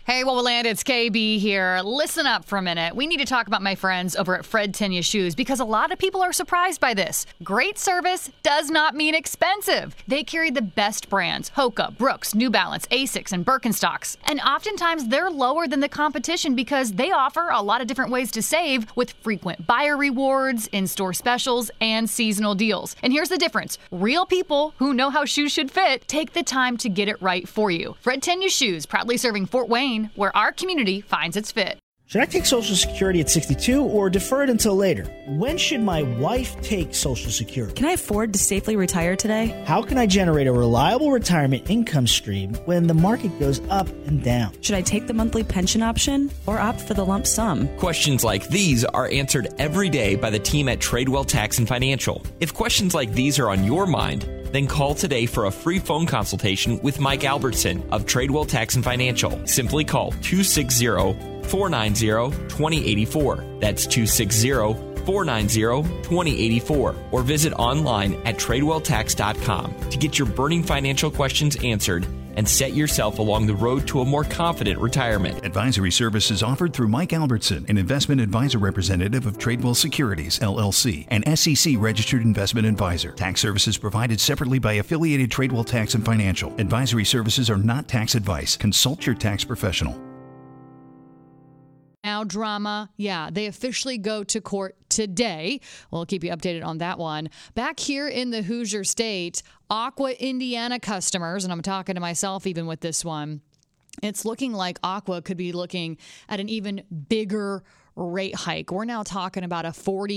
Hey, Wowoland, it's KB here. Listen up for a minute. We need to talk about my friends over at Fred Tenya Shoes because a lot of people are surprised by this. Great service does not mean expensive. They carry the best brands, Hoka, Brooks, New Balance, Asics, and Birkenstocks. And oftentimes they're lower than the competition because they offer a lot of different ways to save with frequent buyer rewards, in-store specials, and seasonal deals. And here's the difference. Real people who know how shoes should fit take the time to get it right for you. Fred Tenya Shoes, proudly serving Fort Wayne, where our community finds its fit. Should I take Social Security at 62 or defer it until later? When should my wife take Social Security? Can I afford to safely retire today? How can I generate a reliable retirement income stream when the market goes up and down? Should I take the monthly pension option or opt for the lump sum? Questions like these are answered every day by the team at Tradewell Tax and Financial. If questions like these are on your mind, then call today for a free phone consultation with Mike Albertson of Tradewell Tax and Financial. Simply call 260-490-2084. That's 260-490-2084. Or visit online at TradewellTax.com to get your burning financial questions answered and set yourself along the road to a more confident retirement. Advisory services offered through Mike Albertson, an investment advisor representative of Tradewell Securities, LLC, an SEC-registered investment advisor. Tax services provided separately by affiliated Tradewell Tax and Financial. Advisory services are not tax advice. Consult your tax professional. Now drama. Yeah, they officially go to court today. We'll keep you updated on that one. Back here in the Hoosier State, Aqua Indiana customers, and I'm talking to myself even with this one, it's looking like Aqua could be looking at an even bigger rate hike. We're now talking about a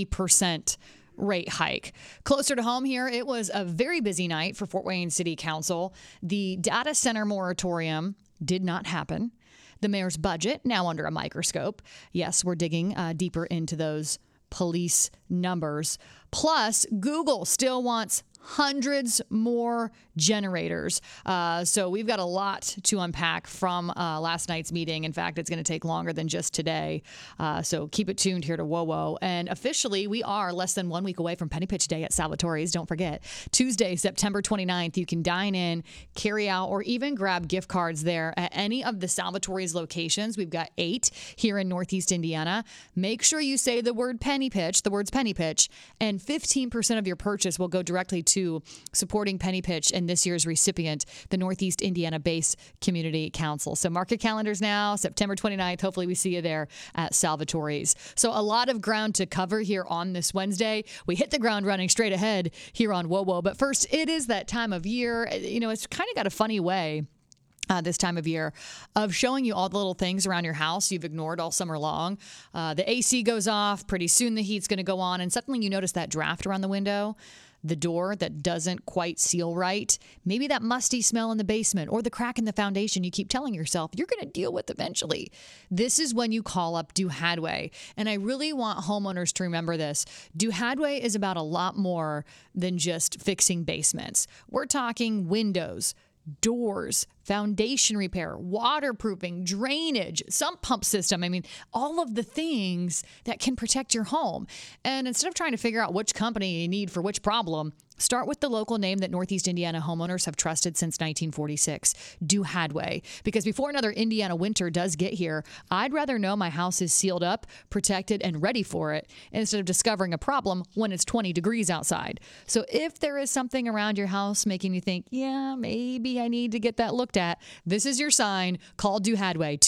40% rate hike. Closer to home here, it was a very busy night for Fort Wayne City Council. The data center moratorium did not happen. The mayor's budget now under a microscope. Yes, we're digging deeper into those police numbers. Plus, Google still wants hundreds more generators. So we've got a lot to unpack from last night's meeting. In fact, it's going to take longer than just today. So keep it tuned here to WOWO. And officially, we are less than 1 week away from Penny Pitch Day at Salvatore's. Don't forget, Tuesday, September 29th, you can dine in, carry out, or even grab gift cards there at any of the Salvatore's locations. We've got 8 here in Northeast Indiana. Make sure you say the word Penny Pitch, the words Penny Pitch, and 15% of your purchase will go directly to supporting Penny Pitch and this year's recipient, the Northeast Indiana Base Community Council. So mark your calendars now, September 29th. Hopefully we see you there at Salvatore's. So a lot of ground to cover here on this Wednesday. We hit the ground running straight ahead here on WOWO. But first, it is that time of year. You know, it's kind of got a funny way this time of year of showing you all the little things around your house you've ignored all summer long. The AC goes off. Pretty soon the heat's going to go on. And suddenly you notice that draft around the window, the door that doesn't quite seal right, maybe that musty smell in the basement or the crack in the foundation you keep telling yourself you're going to deal with eventually. This is when you call up Do Hadway. And I really want homeowners to remember this. Do Hadway is about a lot more than just fixing basements. We're talking windows, doors, foundation repair, waterproofing, drainage, sump pump system. I mean, all of the things that can protect your home. And instead of trying to figure out which company you need for which problem, start with the local name that Northeast Indiana homeowners have trusted since 1946, Do Hadway. Because before another Indiana winter does get here, I'd rather know my house is sealed up, protected, and ready for it instead of discovering a problem when it's 20 degrees outside. So if there is something around your house making you think, yeah, maybe I need to get that looked at, this is your sign. Call Do Hadway,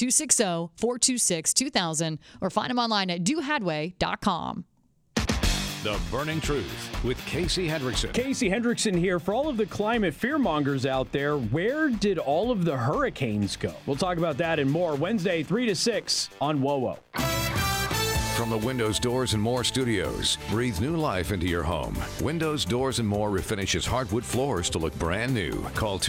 260-426-2000, or find them online at dohadway.com. The Burning Truth with Casey Hendrickson. Casey Hendrickson here. For all of the climate fearmongers out there, where did all of the hurricanes go? We'll talk about that and more Wednesday, 3 to 6 on WOWO. From the Windows, Doors, and More studios, breathe new life into your home. Windows, Doors, and More refinishes hardwood floors to look brand new. Call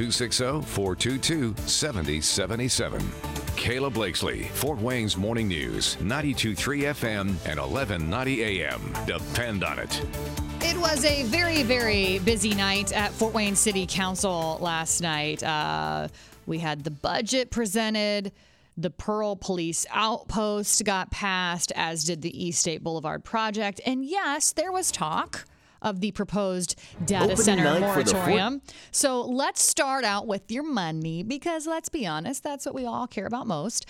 260-422-7077. Kayla Blakesley, Fort Wayne's Morning News, 92.3 FM and 1190 AM. Depend on it. It was a very, very busy night at Fort Wayne City Council last night. We had the budget presented. The Pearl Police Outpost got passed, as did the East State Boulevard project. And yes, there was talk of the proposed data center moratorium. So let's start out with your money, because let's be honest, that's what we all care about most.